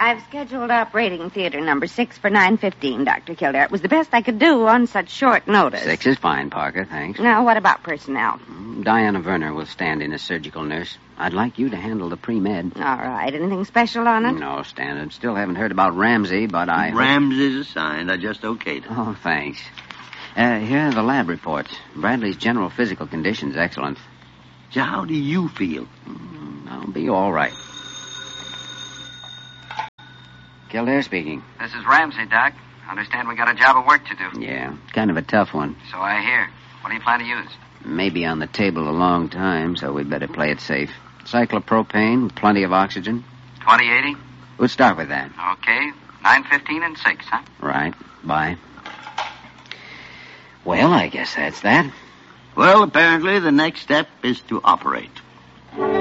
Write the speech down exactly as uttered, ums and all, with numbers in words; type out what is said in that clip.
I've scheduled operating theater number six for nine fifteen, Doctor Kildare. It was the best I could do on such short notice. Six is fine, Parker, thanks. Now, what about personnel? Diana Werner will stand in as surgical nurse. I'd like you to handle the pre-med. All right. Anything special on it? No, standard. Still haven't heard about Ramsey, but I... Ramsey's assigned. I just okayed it. Oh, thanks. Uh, here are the lab reports. Bradley's general physical condition's excellent. So how do you feel? Mm, I'll be all right. Kildare speaking. This is Ramsey, Doc. Understand we got a job of work to do. Yeah, kind of a tough one. So I hear. What do you plan to use? Maybe on the table a long time, so we better play it safe. Cyclopropane, plenty of oxygen. twenty eighty? We'll start with that. Okay. nine fifteen and six, huh? Right. Bye. Well, I guess that's that. Well, apparently the next step is to operate.